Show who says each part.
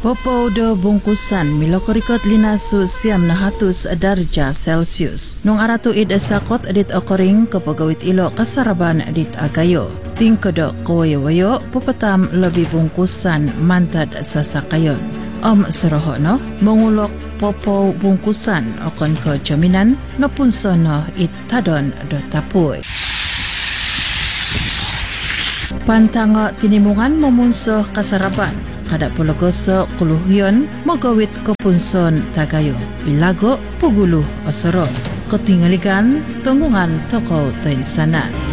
Speaker 1: Popo do bungkusan milokorikot linasu siam na hatus darjah Celsius. Nung aratu id sakot edit okoring kepagawit ilo kasaraban edit agayo. Tingkodok kawayo-wayo pupetam lebih bungkusan mantad sasakayon. Seroho no mengulok popo bungkusan okon ke jaminan no punsono it tadon do tapuy. Pantanga tinimungan memunsuh kasaraban. Kada pulagoso kuluhyon magawit kepunson tagayo. Ilago puguluh osoro. Ketingalikan tunggungan toko tain sanan.